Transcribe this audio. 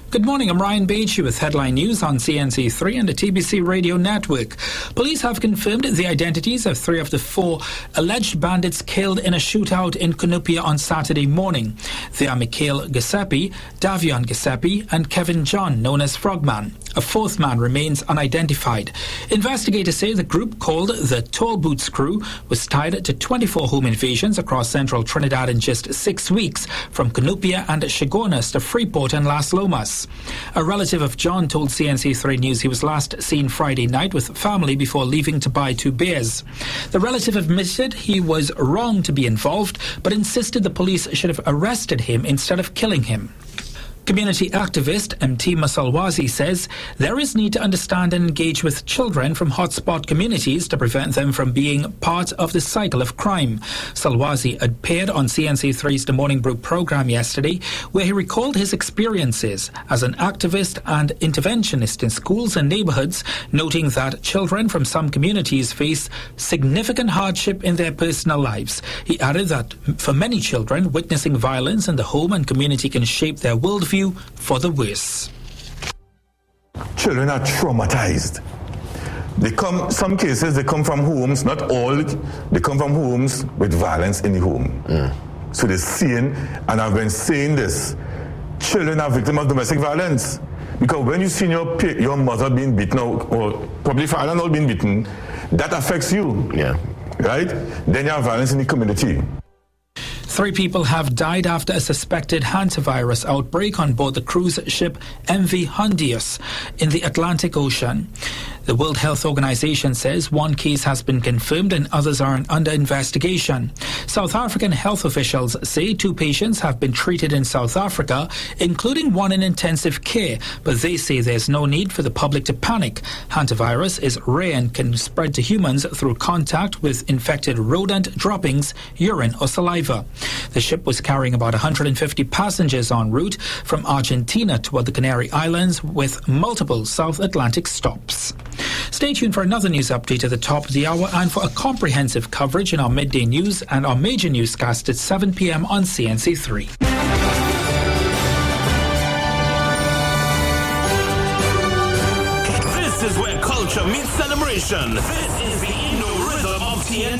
Good morning, I'm Ryan Beachy with headline news on CNC3 and the TBC radio network. Police have confirmed the identities of 3 of the 4 alleged bandits killed in a shootout in Cunupia on Saturday morning. They are Mikhail Giuseppe, Davion Giuseppe and Kevin John, known as Frogman. A 4th man remains unidentified. Investigators say the group, called the Tall Boots Crew, was tied to 24 home invasions across central Trinidad in just 6 weeks, from Cunupia and Chaguanas to Freeport and Las Lomas. A relative of John told CNC3 News he was last seen Friday night with family before leaving to buy 2 beers. The relative admitted he was wrong to be involved, but insisted the police should have arrested him instead of killing him. Community activist MT Masalwazi says there is need to understand and engage with children from hotspot communities to prevent them from being part of the cycle of crime. Salwazi appeared on CNC3's The Morning Brew program yesterday, where he recalled his experiences as an activist and interventionist in schools and neighborhoods, noting that children from some communities face significant hardship in their personal lives. He added that for many children, witnessing violence in the home and community can shape their worldview for the worse. Children are traumatized. Some cases they come from homes, not all, they come from homes with violence in the home. So they're seeing, and I've been saying this, children are victims of domestic violence. Because when you see your mother being beaten, or probably father not being beaten, that affects you. Yeah. Right? Then you have violence in the community. 3 people have died after a suspected hantavirus outbreak on board the cruise ship MV Hondius in the Atlantic Ocean. The World Health Organization says 1 case has been confirmed and others are under investigation. South African health officials say 2 patients have been treated in South Africa, including 1 in intensive care, but they say there's no need for the public to panic. Hantavirus is rare and can spread to humans through contact with infected rodent droppings, urine or saliva. The ship was carrying about 150 passengers en route from Argentina toward the Canary Islands with multiple South Atlantic stops. Stay tuned for another news update at the top of the hour and for a comprehensive coverage in our midday news and our major newscast at 7 p.m. on CNC3. This is where culture meets celebration. This is the Indo Rhythm of CNC.